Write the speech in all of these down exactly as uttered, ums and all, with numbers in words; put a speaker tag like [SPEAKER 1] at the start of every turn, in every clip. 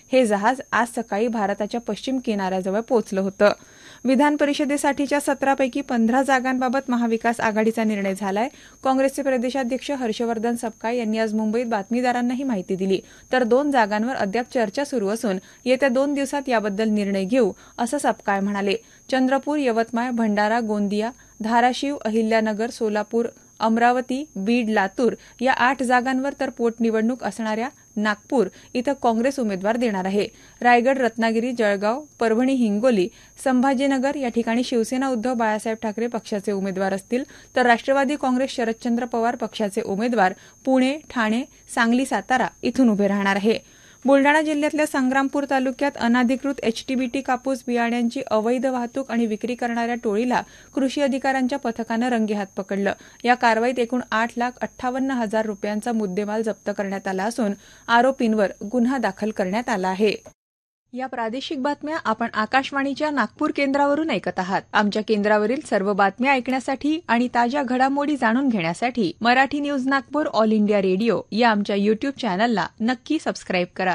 [SPEAKER 1] हे जहाज आज सकाळी भारताच्या पश्चिम किनाऱ्याजवळ पोहोचलं होतं. विधान परिषदेसाठीच्या सतरापैकी पंधरा जागांबाबत महाविकास आघाडीचा निर्णय झालाय. काँग्रेसचे प्रदेशाध्यक्ष हर्षवर्धन सपकाळ यांनी आज मुंबईत बातमीदारांना ही माहिती दिली. तर दोन जागांवर अद्याप चर्चा सुरू असून येत्या दोन दिवसात याबद्दल निर्णय घेऊ, असं सपकाळ म्हणाले. चंद्रपूर, यवतमाळ, भंडारा, गोंदिया, धाराशिव, अहिल्यानगर, सोलापूर, अमरावती, बीड, लातूर या आठ जागांवर तर पोटनिवडणूक असणाऱ्या नागपूर इथं काँग्रेस उमेदवार देणार आहे. रायगड, रत्नागिरी, जळगाव, परभणी, हिंगोली, संभाजीनगर या ठिकाणी शिवसेना उद्धव बाळासाहेब ठाकरे पक्षाचे उमेदवार असतील, तर राष्ट्रवादी काँग्रेस शरदचंद्र पवार पक्षाचे उमेदवार पुणे, ठाणे, सांगली, सातारा इथून उभे राहणार आहे. बुलडाणा जिल्ह्यातल्या संग्रामपूर तालुक्यात अनाधिकृत एचटीबीटी कापूस बियाण्यांची अवैध वाहतूक आणि विक्री करणाऱ्या टोळीला कृषी अधिकाऱ्यांच्या पथकानं रंगेहात पकडलं. या कारवाईत एकूण आठ लाख अठ्ठावन्न हजार रुपयांचा मुद्देमाल जप्त करण्यात आला असून आरोपींवर गुन्हा दाखल करण्यात आला आहे. या प्रादेशिक बातम्या आपण आकाशवाणीच्या नागपूर केंद्रावरून ऐकत आहात. आमच्या केंद्रावरील सर्व बातम्या ऐकण्यासाठी आणि ताज्या घडामोडी जाणून घेण्यासाठी Marathi news Nagpur all India radio या आमच्या युट्यूब चॅनलला नक्की सबस्क्राईब करा.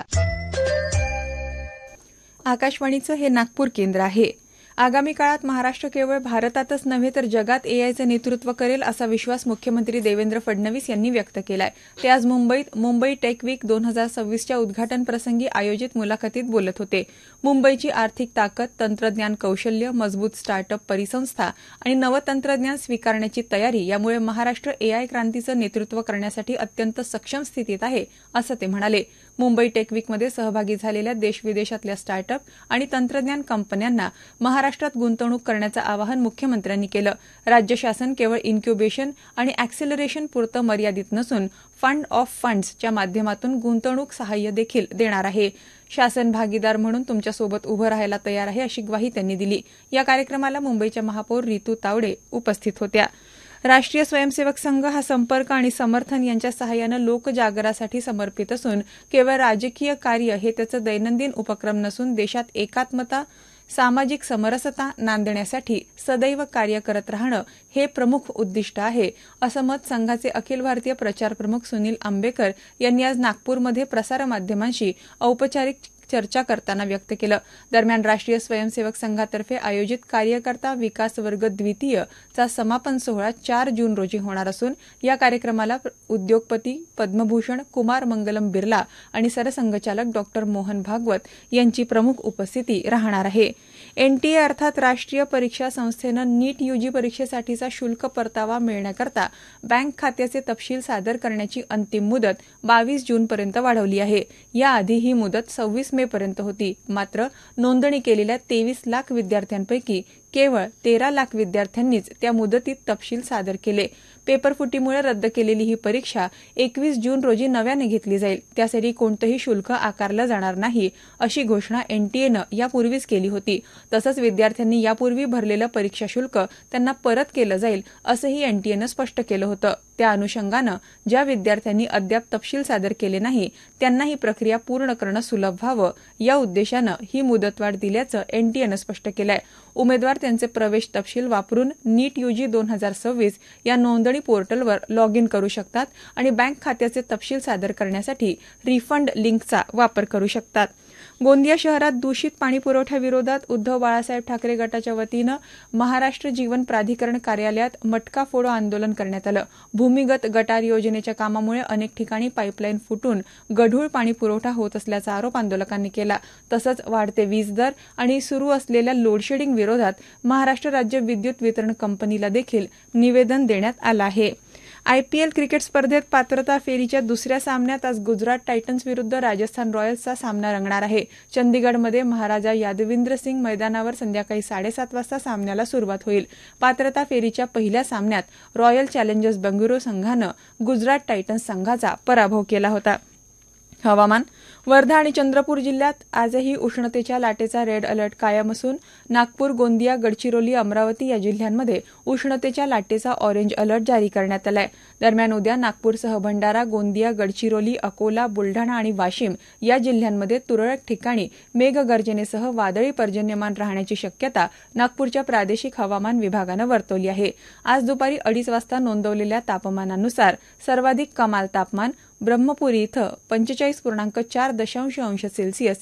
[SPEAKER 1] आकाशवाणीचं हे नागपूर केंद्र आहे. आगामी काळात महाराष्ट्र केवळ भारतातच नव्हे तर जगात एआयचं नेतृत्व करेल असा विश्वास मुख्यमंत्री देवेंद्र फडणवीस यांनी व्यक्त केलाय. ते आज मुंबईत मुंबई टेक वीक दोन हजार सव्वीसच्या उद्घाटन प्रसंगी आयोजित मुलाखतीत बोलत होते. मुंबईची आर्थिक ताकद, तंत्रज्ञान कौशल्य, मजबूत स्टार्टअप परिसंस्था आणि नवतंत्रज्ञान स्वीकारण्याची तयारी यामुळे महाराष्ट्र एआय क्रांतीचं नेतृत्व करण्यासाठी अत्यंत सक्षम स्थितीत आहे, असं ते म्हणाले. मुंबई टेक वीकमध्ये सहभागी झालेल्या देशविदेशातल्या स्टार्टअप आणि तंत्रज्ञान कंपन्यांना महाराष्ट्रात गुंतवणूक करण्याचं आवाहन मुख्यमंत्र्यांनी केलं. राज्य शासन केवळ इन्क्युबेशन आणि ॲक्सेलरेशन पुरतं मर्यादित नसून फंड ऑफ फंड्सच्या माध्यमातून गुंतवणूक सहाय्य देखील देणार आहे. शासन भागीदार म्हणून तुमच्यासोबत उभं राहायला तयार आहे, अशी ग्वाही त्यांनी दिली. या कार्यक्रमाला मुंबईच्या महापौर रितू तावडे उपस्थित होत्या. राष्ट्रीय स्वयंसेवक संघ हा संपर्क आणि समर्थन यांच्या सहाय्यानं लोकजागरासाठी समर्पित असून केवळ राजकीय कार्य हे त्याचं दैनंदिन उपक्रम नसून देशात एकात्मता, सामाजिक समरसता नांदण्यासाठी सदैव कार्य करत राहणं हे प्रमुख उद्दिष्ट आहे, असं मत संघाचे अखिल भारतीय प्रचार प्रमुख सुनील आंबेकर यांनी आज नागपूरमध्ये प्रसारमाध्यमांशी औपचारिक चर्चा करताना व्यक्त केलं. दरम्यान राष्ट्रीय स्वयंसेवक संघातर्फे आयोजित कार्यकर्ता विकास वर्ग द्वितीय चा समापन सोहळा चार जून रोजी होणार असून या कार्यक्रमाला उद्योगपती पद्मभूषण कुमार मंगलम बिर्ला आणि सरसंघचालक डॉक्टर मोहन भागवत यांची प्रमुख उपस्थिती राहणार आहे. एनटीए अर्थात राष्ट्रीय परीक्षा संस्थेनं नीट यूजी परीक्षेसाठीचा शुल्क परतावा मिळण्याकरता बँक खात्याचे तपशील सादर करण्याची अंतिम मुदत बावीस जूनपर्यंत वाढवली आहे. याआधी ही मुदत सव्वीस मे पर्यंत होती. मात्र नोंदणी केलेल्या तेवीस लाख विद्यार्थ्यांपैकी केवळ तेरा लाख विद्यार्थ्यांनीच त्या मुदतीत तपशील सादर केले. पेपरफुटीमुळे रद्द केलेली ही परीक्षा एकवीस जून रोजी नव्याने घेतली जाईल. त्यासाठी कोणतंही शुल्क आकारलं जाणार नाही, अशी घोषणा एनटीएनं यापूर्वीच केली होती. तसंच विद्यार्थ्यांनी यापूर्वी भरलेलं परीक्षा शुल्क त्यांना परत केलं जाईल, असंही एनटीएनं स्पष्ट केलं होतं. त्या अनुषंगानं ज्या विद्यार्थ्यांनी अद्याप तपशील सादर केले नाही त्यांना ही प्रक्रिया पूर्ण करणं सुलभ व्हावं या उद्देशानं ही मुदतवाढ दिल्याचं एनटीएनं स्पष्ट केलंय. उमेदवार त्यांचे प्रवेश तपशील वापरून नीट यूजी दोन हजार सव्वीस या नोंदणी पोर्टलवर लॉग इन करू शकतात आणि बँक खात्याचे तपशील सादर करण्यासाठी रिफंड लिंकचा वापर करू शकतात. गोंदिया शहरात दूषित पाणी पुरवठ्याविरोधात उद्धव बाळासाहेब ठाकरे गटाच्या वतीनं महाराष्ट्र जीवन प्राधिकरण कार्यालयात मटका फोडो आंदोलन करण्यात आलं. भूमिगत गटार योजनेच्या कामामुळे अनेक ठिकाणी पाईपलाईन फुटून गढूळ पाणी पुरवठा होत असल्याचा आरोप आंदोलकांनी केला. तसंच वाढते वीज दर आणि सुरू असलेल्या लोडशेडिंग विरोधात महाराष्ट्र राज्य विद्युत वितरण कंपनीला देखील निवेदन देण्यात आलं आहे. आयपीएल क्रिकेट स्पर्धेत पात्रता फेरीच्या दुसऱ्या सामन्यात आज गुजरात टायटन्स विरुद्ध राजस्थान रॉयल्सचा सामना रंगणार आहे. चंदीगडमध्ये महाराजा यादविंद्र सिंग मैदानावर संध्याकाळी साडेसात वाजता सामन्याला सुरुवात होईल. पात्रता फेरीच्या पहिल्या सामन्यात रॉयल चॅलेंजर्स बंगळुरू संघानं गुजरात टायटन्स संघाचा पराभव केला होता. हवामान. वर्धा आणि चंद्रपूर जिल्ह्यात आजही उष्णतेच्या लाटेचा रेड अलर्ट कायम असून नागपूर, गोंदिया, गडचिरोली, अमरावती या जिल्ह्यांमध्ये उष्णतेच्या लाटेचा ऑरेंज अलर्ट जारी करण्यात आलाय. दरम्यान उद्या नागपूरसह भंडारा, गोंदिया, गडचिरोली, अकोला, बुलढाणा आणि वाशिम या जिल्ह्यांमध्ये तुरळक ठिकाणी मेघगर्जनेसह वादळी पर्जन्यमान राहण्याची शक्यता नागपूरच्या प्रादेशिक हवामान विभागानं वर्तवली आहे. आज दुपारी अडीच वाजता नोंदवलेल्या तापमानानुसार सर्वाधिक कमाल तापमान ब्रह्मपुरी इथं पंचेचाळीस पूर्णांक चार दशांश अंश सेल्सिअस